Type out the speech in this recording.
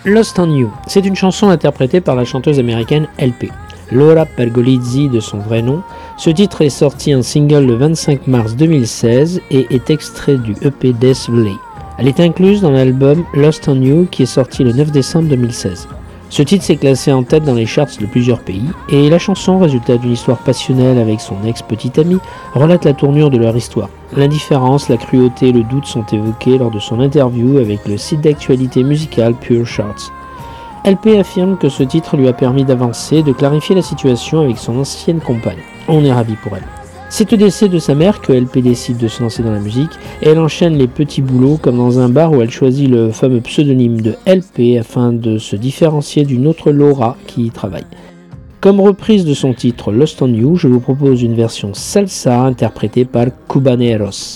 Lost on You, c'est une chanson interprétée par la chanteuse américaine LP. Laura Pergolizzi de son vrai nom. Ce titre est sorti en single le 25 mars 2016 et est extrait du EP Death Valley. Elle est incluse dans l'album Lost on You qui est sorti le 9 décembre 2016. Ce titre s'est classé en tête dans les charts de plusieurs pays et la chanson, résultat d'une histoire passionnelle avec son ex-petite amie, relate la tournure de leur histoire. L'indifférence, la cruauté et le doute sont évoqués lors de son interview avec le site d'actualité musicale Pure Charts. LP affirme que ce titre lui a permis d'avancer, de clarifier la situation avec son ancienne compagne. On est ravis pour elle. C'est au décès de sa mère que LP décide de se lancer dans la musique et elle enchaîne les petits boulots comme dans un bar où elle choisit le fameux pseudonyme de LP afin de se différencier d'une autre Laura qui y travaille. Comme reprise de son titre Lost on You, je vous propose une version salsa interprétée par Cubaneros.